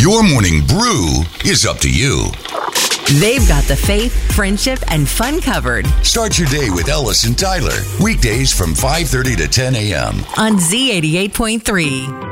Your morning brew is up to you. They've got the faith, friendship, and fun covered. Start your day with Ellis and Tyler. Weekdays from 5:30 to 10 a.m. on Z88.3.